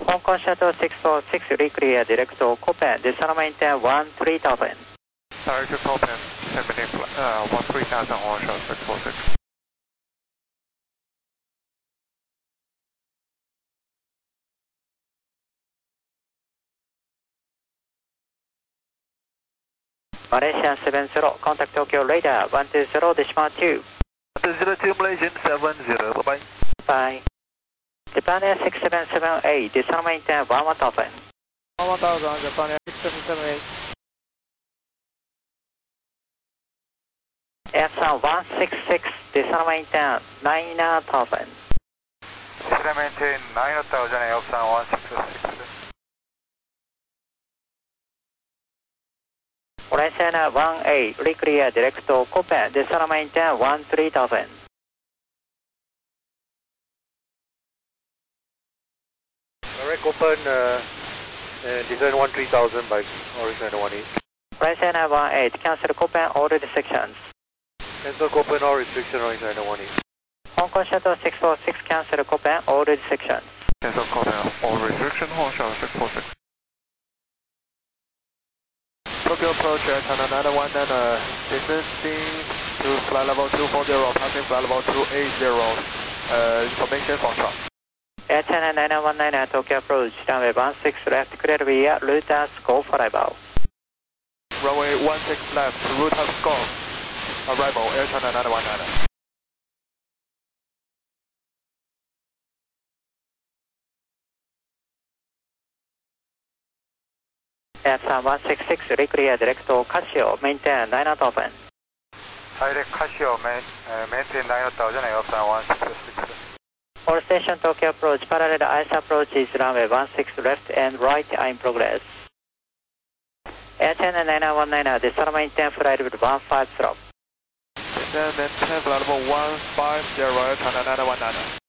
Hong Kong Shuttle 646, reclear direct to Copen, descend maintain 13,000. Sorry to Copen, 13,000 Hong Shuttle 646. Malaysian 70, contact Tokyo radar 120, decimal 2. 102 Malaysian 70, bye-bye. Bye. Japan Air 6778, descend maintain 11,000. 11,000, Japan Air 6778. Airsun 166, descend maintain 9,000. Descend maintain 9,000, Airsun 166. Malaysian 18, reclear direct to Copen, descend maintain 13,000. Direct Copen, descend 13,000 by Horizon 18. Malaysian 18, cancel Copen all restrictions. Cancel Copen all restriction Horizon 18. Hong Kong Shuttle 646, cancel Copen all restrictions. Cancel Copen all restriction, Hong Shuttle 646. Tokyo approach Air China 919, descending to flight level 240, passing flight level 280, information from Trump. Air China 919, Tokyo approach, runway 16 left, clear via Reuters, go for arrival. Runway 16 left, Reuters, go. Arrival, Air China 919. Airsun 166, reclear direct to Casio, maintain 9,000. Direct Casio, maintain 9,000, Airsun 166. All station Tokyo approach, parallel ice approach is runway 16 left and right in progress. Air China 919, descend maintain flight level 150. Descend maintain flight level 150, Air China 919.